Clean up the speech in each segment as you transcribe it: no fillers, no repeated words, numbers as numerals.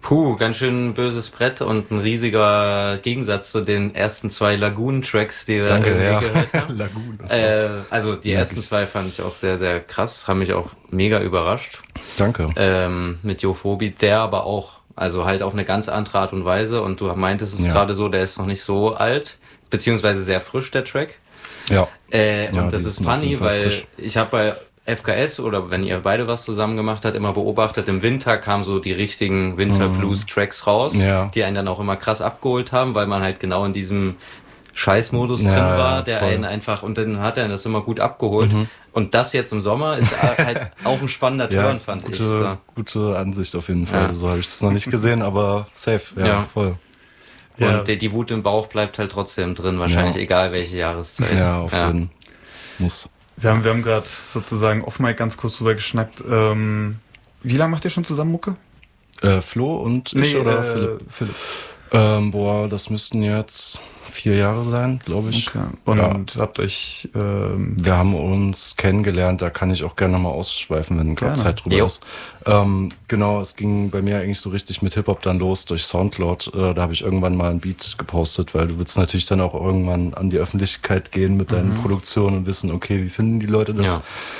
Ganz schön böses Brett und ein riesiger Gegensatz zu den ersten 2 Lagoon-Tracks, die wir gehört haben. Lagoon. Also die ersten 2 fand ich auch sehr, sehr krass, haben mich auch mega überrascht. Danke. Mit Jophobie, der aber auch, also halt auf eine ganz andere Art und Weise, und du meintest es gerade so, der ist noch nicht so alt, beziehungsweise sehr frisch, der Track. Ja. Und das ist funny, weil ich habe bei FKS, oder wenn ihr beide was zusammen gemacht habt, immer beobachtet, im Winter kamen so die richtigen Winter-Blues-Tracks raus, die einen dann auch immer krass abgeholt haben, weil man halt genau in diesem Scheißmodus drin war, der voll. Einen einfach, und dann hat er das immer gut abgeholt. Und das jetzt im Sommer ist halt auch ein spannender Turn, fand ich. So. Gute Ansicht auf jeden Fall. So habe ich das noch nicht gesehen, aber safe, voll. Und die Wut im Bauch bleibt halt trotzdem drin, wahrscheinlich egal welche Jahreszeit. Ja, auf jeden Fall. Muss. Wir haben gerade sozusagen off-mic ganz kurz drüber geschnackt. Wie lange macht ihr schon zusammen Mucke? Flo und ich oder Philipp? Das müssten jetzt 4 Jahre sein, glaube ich. Okay. Und habt euch... Wir haben uns kennengelernt, da kann ich auch gerne nochmal ausschweifen, wenn gerade Zeit drüber ist. Genau, es ging bei mir eigentlich so richtig mit Hip-Hop dann los durch Soundcloud. Da habe ich irgendwann mal ein Beat gepostet, weil du willst natürlich dann auch irgendwann an die Öffentlichkeit gehen mit deinen Produktionen und wissen, okay, wie finden die Leute das?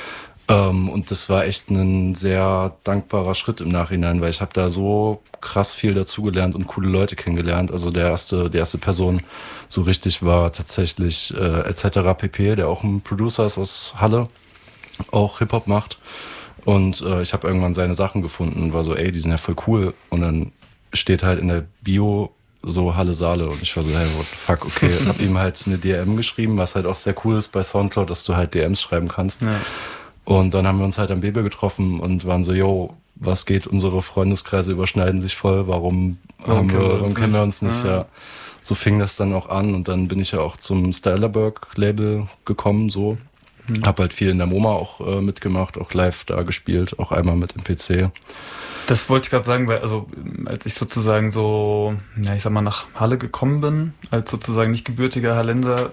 Und das war echt ein sehr dankbarer Schritt im Nachhinein, weil ich habe da so krass viel dazugelernt und coole Leute kennengelernt. Also die erste Person so richtig war tatsächlich etc. pp., der auch ein Producer ist aus Halle, auch Hip-Hop macht. Und ich habe irgendwann seine Sachen gefunden und war so, ey, die sind ja voll cool. Und dann steht halt in der Bio so Halle Saale und ich war so, hey, what the fuck, okay. Hab ihm halt eine DM geschrieben, was halt auch sehr cool ist bei Soundcloud, dass du halt DMs schreiben kannst. Ja. Und dann haben wir uns halt am Bebe getroffen und waren so, yo, was geht? Unsere Freundeskreise überschneiden sich voll. Warum kennen wir uns nicht? Ja. So fing das dann auch an und dann bin ich ja auch zum Stylerberg-Label gekommen, so. Hab halt viel in der MoMA auch mitgemacht, auch live da gespielt, auch einmal mit dem PC. Das wollte ich gerade sagen, weil also als ich sozusagen so, ich sag mal, nach Halle gekommen bin, als sozusagen nicht gebürtiger Hallenser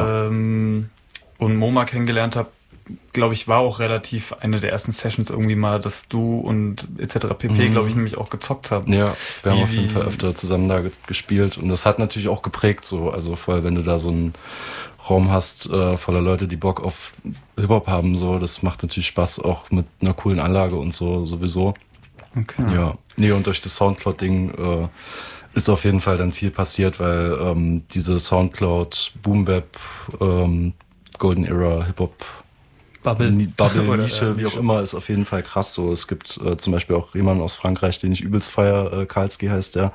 und MoMA kennengelernt habe, glaube ich, war auch relativ eine der ersten Sessions irgendwie mal, dass du und etc. pp, glaube ich, nämlich auch gezockt haben. Ja, wir haben auf jeden Fall öfter zusammen da gespielt und das hat natürlich auch geprägt so, also voll, wenn du da so einen Raum hast voller Leute, die Bock auf Hip-Hop haben, so, das macht natürlich Spaß, auch mit einer coolen Anlage und so sowieso. Okay. Ja, nee, und durch das Soundcloud-Ding ist auf jeden Fall dann viel passiert, weil diese Soundcloud, Boom-Bap, Golden Era, Hip-Hop, Bubble-Nische, wie auch immer, ist auf jeden Fall krass so. Es gibt zum Beispiel auch jemanden aus Frankreich, den ich übelst feier, Karlski heißt der.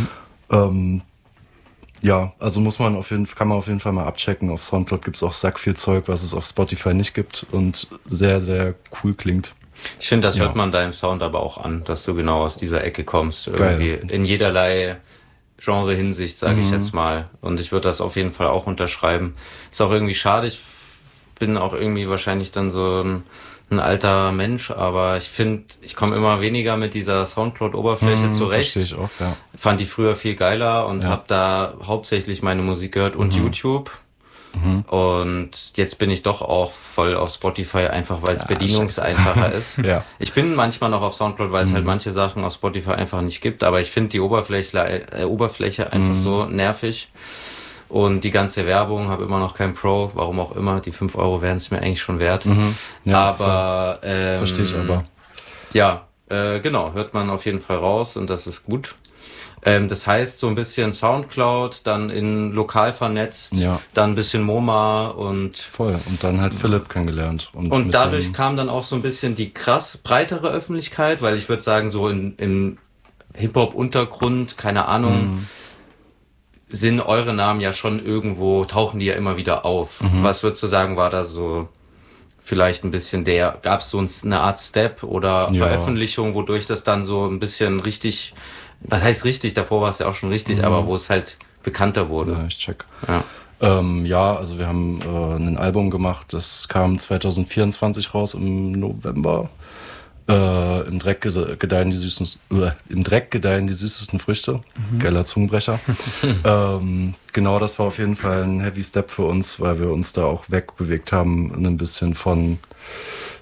Ja, also kann man auf jeden Fall mal abchecken. Auf Soundcloud gibt's auch sack viel Zeug, was es auf Spotify nicht gibt und sehr, sehr cool klingt. Ich finde, das hört man deinem Sound aber auch an, dass du genau aus dieser Ecke kommst. Irgendwie in jederlei Genre-Hinsicht, sage ich jetzt mal. Und ich würde das auf jeden Fall auch unterschreiben. Ist auch irgendwie schade, ich bin auch irgendwie wahrscheinlich dann so ein alter Mensch, aber ich finde, ich komme immer weniger mit dieser Soundcloud-Oberfläche zurecht. Verstehe ich auch, ja. Fand die früher viel geiler und habe da hauptsächlich meine Musik gehört und YouTube. Und jetzt bin ich doch auch voll auf Spotify, einfach weil es bedienungseinfacher ist. Ja. Ich bin manchmal noch auf Soundcloud, weil es halt manche Sachen auf Spotify einfach nicht gibt, aber ich finde die Oberfläche einfach so nervig. Und die ganze Werbung, habe immer noch kein Pro, warum auch immer, die 5 Euro wären es mir eigentlich schon wert. Ja, aber verstehe ich aber. Ja, genau, hört man auf jeden Fall raus und das ist gut. Das heißt, so ein bisschen Soundcloud, dann in lokal vernetzt, dann ein bisschen MoMA und... Voll, und dann halt Philipp kennengelernt. Und dadurch kam dann auch so ein bisschen die krass breitere Öffentlichkeit, weil ich würde sagen, so im Hip-Hop-Untergrund, keine Ahnung, sind eure Namen ja schon irgendwo, tauchen die ja immer wieder auf. Was würdest du sagen, war da so vielleicht ein bisschen gab es so eine Art Step oder Veröffentlichung, wodurch das dann so ein bisschen richtig... Was heißt richtig? Davor war es ja auch schon richtig, aber wo es halt bekannter wurde. Ja, ich check. Ja, also wir haben ein Album gemacht, das kam 2024 raus im November. Im Dreck gedeihen die süßesten Früchte. Geiler Zungenbrecher. Genau, das war auf jeden Fall ein Heavy Step für uns, weil wir uns da auch wegbewegt haben, ein bisschen von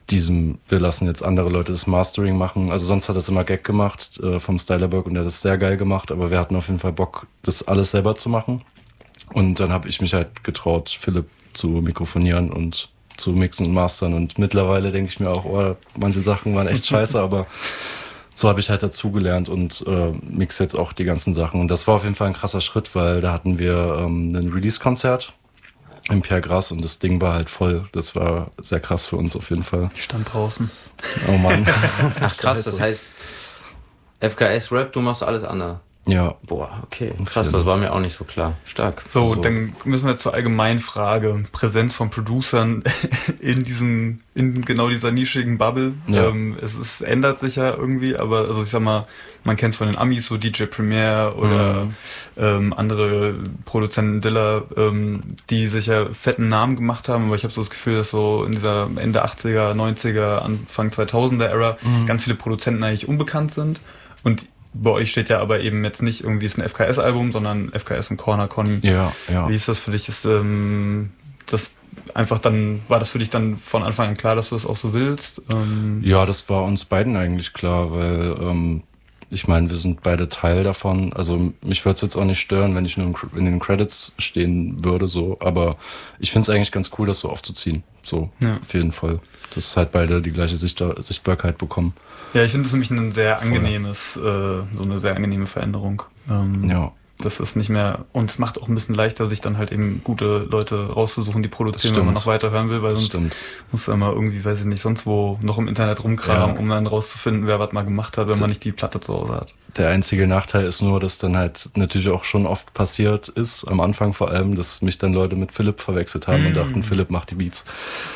wir lassen jetzt andere Leute das Mastering machen. Also sonst hat das immer Gag gemacht vom Stylerberg und der hat das sehr geil gemacht, aber wir hatten auf jeden Fall Bock, das alles selber zu machen. Und dann habe ich mich halt getraut, Philipp zu mikrofonieren und zu mixen und mastern. Und mittlerweile denke ich mir auch, manche Sachen waren echt scheiße, aber so habe ich halt dazugelernt und mix jetzt auch die ganzen Sachen. Und das war auf jeden Fall ein krasser Schritt, weil da hatten wir ein Release-Konzert im Pierre Grass und das Ding war halt voll. Das war sehr krass für uns auf jeden Fall. Ich stand draußen. Oh Mann. Ach krass, das heißt FKS Rap, du machst alles andere. Ja. Boah, okay. Krass, das war mir auch nicht so klar. Stark. So, dann müssen wir zur allgemeinen Frage. Präsenz von Producern in genau dieser nischigen Bubble. Ja. Es ändert sich ja irgendwie, aber also ich sag mal, man kennt es von den Amis, so DJ Premier oder andere Produzenten Dilla, die sich ja fetten Namen gemacht haben, aber ich habe so das Gefühl, dass so in dieser Ende 80er, 90er, Anfang 2000er Ära ganz viele Produzenten eigentlich unbekannt sind. Und bei euch steht ja aber eben jetzt nicht irgendwie ist ein FKS-Album, sondern FKS und Corner Conny. Ja. Wie ist das für dich? Ist das einfach dann, war das für dich dann von Anfang an klar, dass du das auch so willst? Ja, das war uns beiden eigentlich klar, weil ich meine, wir sind beide Teil davon. Also mich würde es jetzt auch nicht stören, wenn ich nur in den Credits stehen würde, so. Aber ich finde es eigentlich ganz cool, das so aufzuziehen. So, auf jeden Fall. Dass halt beide die gleiche Sichtbarkeit bekommen. Ja, ich finde es nämlich ein sehr angenehmes, so eine sehr angenehme Veränderung. Ja. Das ist nicht mehr, und es macht auch ein bisschen leichter, sich dann halt eben gute Leute rauszusuchen, die produzieren, wenn man noch weiter hören will, weil sonst muss man mal irgendwie, weiß ich nicht, sonst wo noch im Internet rumkramen, um dann rauszufinden, wer was mal gemacht hat, wenn man nicht die Platte zu Hause hat. Der einzige Nachteil ist nur, dass dann halt natürlich auch schon oft passiert ist, am Anfang vor allem, dass mich dann Leute mit Philipp verwechselt haben und dachten, Philipp macht die Beats.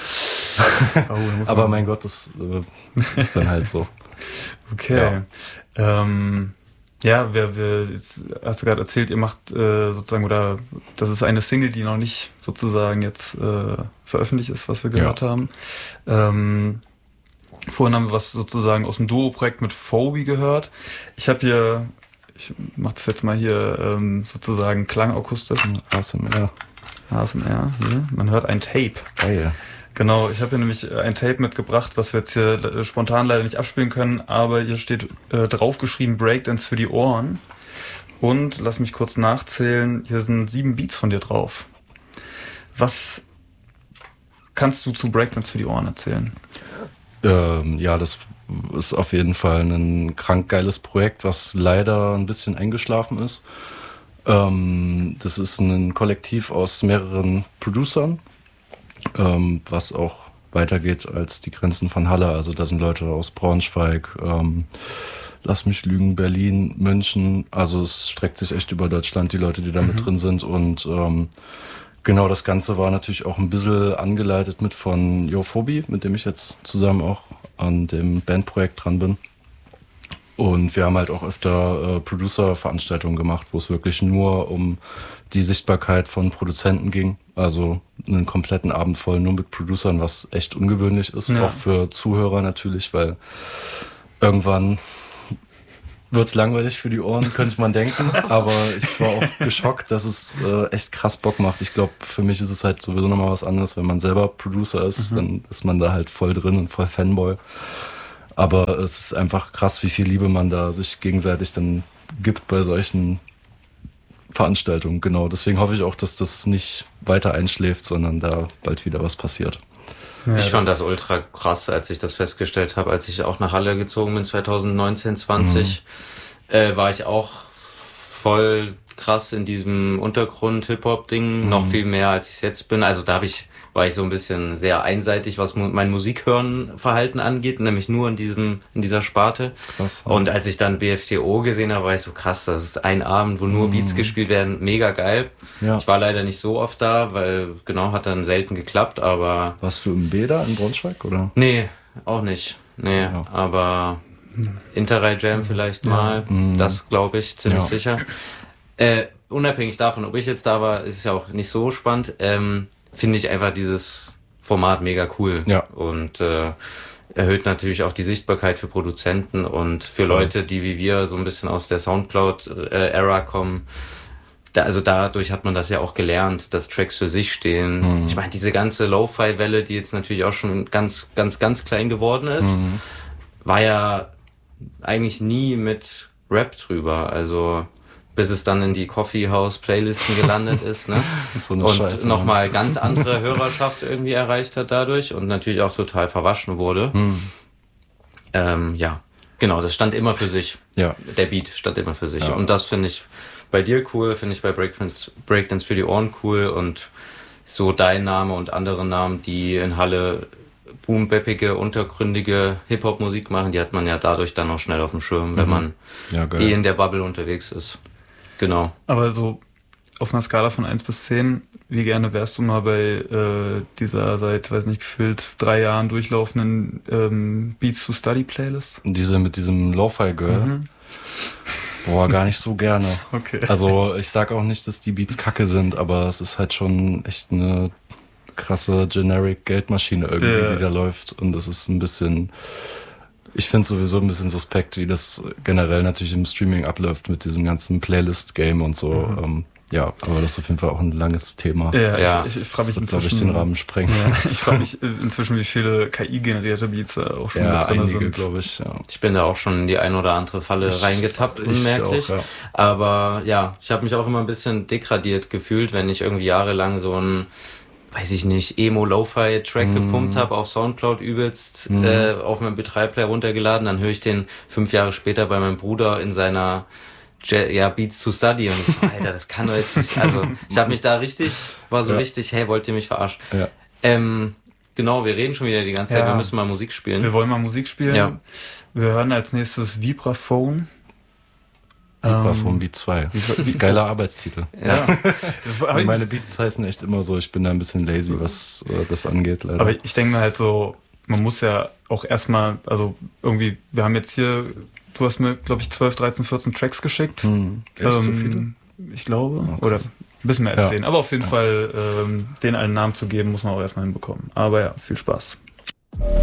Aber mein Gott, das ist dann halt so. Okay. Ja. Jetzt hast du gerade erzählt, ihr macht sozusagen, oder das ist eine Single, die noch nicht sozusagen jetzt veröffentlicht ist, was wir gehört haben. Vorhin haben wir was sozusagen aus dem Duo-Projekt mit Phoebe gehört. Ich mache das jetzt mal hier sozusagen klangakustisch. ASMR. Hier. Man hört ein Tape. Geil. Genau, ich habe hier nämlich ein Tape mitgebracht, was wir jetzt hier spontan leider nicht abspielen können, aber hier steht draufgeschrieben Breakdance für die Ohren. Und lass mich kurz nachzählen, hier sind 7 Beats von dir drauf. Was kannst du zu Breakdance für die Ohren erzählen? Ja, das ist auf jeden Fall ein krank geiles Projekt, was leider ein bisschen eingeschlafen ist. Das ist ein Kollektiv aus mehreren Producern, was auch weitergeht als die Grenzen von Halle. Also da sind Leute aus Braunschweig, lass mich lügen, Berlin, München. Also es streckt sich echt über Deutschland, die Leute, die da mit drin sind. Und genau, das Ganze war natürlich auch ein bisschen angeleitet mit von Yophobie, mit dem ich jetzt zusammen auch an dem Bandprojekt dran bin. Und wir haben halt auch öfter Producer-Veranstaltungen gemacht, wo es wirklich nur um die Sichtbarkeit von Produzenten ging. Also einen kompletten Abend voll nur mit Producern, was echt ungewöhnlich ist, auch für Zuhörer natürlich, weil irgendwann wird's langweilig für die Ohren, könnte man denken. Aber ich war auch geschockt, dass es echt krass Bock macht. Ich glaube, für mich ist es halt sowieso nochmal was anderes, wenn man selber Producer ist, dann ist man da halt voll drin und voll Fanboy. Aber es ist einfach krass, wie viel Liebe man da sich gegenseitig dann gibt bei solchen Veranstaltungen. Genau, deswegen hoffe ich auch, dass das nicht weiter einschläft, sondern da bald wieder was passiert. Ja, ich fand das ultra krass, als ich das festgestellt habe, als ich auch nach Halle gezogen bin, 2019, 20, war ich auch voll krass in diesem Untergrund-Hip-Hop-Ding, noch viel mehr, als ich es jetzt bin. Also da war ich so ein bisschen sehr einseitig, was mein Musikhören-Verhalten angeht, nämlich nur in dieser Sparte. Krass. Und als ich dann BFTO gesehen habe, war ich so krass, das ist ein Abend, wo nur Beats gespielt werden, mega geil. Ja. Ich war leider nicht so oft da, weil hat dann selten geklappt, aber... Warst du im Beda in Braunschweig, oder? Nee, auch nicht. Nee, aber Interrail Jam vielleicht mal, das glaube ich ziemlich sicher. Unabhängig davon, ob ich jetzt da war, ist es ja auch nicht so spannend, finde ich einfach dieses Format mega cool. Ja. Und erhöht natürlich auch die Sichtbarkeit für Produzenten und für Leute, die wie wir so ein bisschen aus der Soundcloud-Ära kommen. dadurch hat man das ja auch gelernt, dass Tracks für sich stehen. Ich meine, diese ganze Lo-Fi-Welle, die jetzt natürlich auch schon ganz, ganz, ganz klein geworden ist, war ja eigentlich nie mit Rap drüber. Also bis es dann in die Coffeehouse-Playlisten gelandet ist, ne? So eine und Scheiße, nochmal ganz andere Hörerschaft irgendwie erreicht hat dadurch und natürlich auch total verwaschen wurde. Ja, genau, das stand immer für sich. Ja. Der Beat stand immer für sich. Ja. Und das finde ich bei dir cool, finde ich bei Breakdance für die Ohren cool und so dein Name und andere Namen, die in Halle boom-bappige, untergründige Hip-Hop-Musik machen, die hat man ja dadurch dann auch schnell auf dem Schirm, wenn man in der Bubble unterwegs ist. Genau. Aber so auf einer Skala von 1 bis 10, wie gerne wärst du mal bei dieser seit, weiß nicht, gefühlt 3 Jahren durchlaufenden Beats to Study Playlist? Diese mit diesem Lo-Fi Girl? Boah, gar nicht so gerne. Okay. Also ich sag auch nicht, dass die Beats kacke sind, aber es ist halt schon echt eine krasse generic Geldmaschine irgendwie, die da läuft. Und das ist ein bisschen, ich finde es sowieso ein bisschen suspekt, wie das generell natürlich im Streaming abläuft mit diesem ganzen Playlist-Game und so. Ja, aber das ist auf jeden Fall auch ein langes Thema. Ja. Ich frage mich inzwischen, glaube ich, den Rahmen sprengen. Ja, ich frage mich inzwischen, wie viele KI-generierte Beats da auch schon mit drin sind. Glaube ich. Ja. Ich bin da auch schon in die ein oder andere Falle reingetappt, unmerklich. Auch, ja. Aber ja, ich habe mich auch immer ein bisschen degradiert gefühlt, wenn ich irgendwie jahrelang so ein, weiß ich nicht, Emo-Lo-Fi-Track gepumpt habe auf Soundcloud übelst, auf meinem B3-Player runtergeladen, dann höre ich den 5 Jahre später bei meinem Bruder in seiner Beats to Study und ich so, Alter, das kann doch jetzt nicht. Also ich habe mich da richtig, hey, wollt ihr mich verarschen? Ja. Genau, wir reden schon wieder die ganze Zeit, wir müssen mal Musik spielen. Wir wollen mal Musik spielen. Ja. Wir hören als nächstes Vibraphone. Vibraphone Beat 2. Geiler Arbeitstitel. Ja. Meine Beats heißen echt immer so, ich bin da ein bisschen lazy, was das angeht, leider. Aber ich denke mir halt so, man muss ja auch erstmal, also irgendwie, wir haben jetzt hier, du hast mir, glaube ich, 12, 13, 14 Tracks geschickt. Echt so viele? Ich glaube. Oder ein bisschen mehr als 10. Aber auf jeden Fall, denen einen Namen zu geben, muss man auch erstmal hinbekommen. Aber ja, viel Spaß.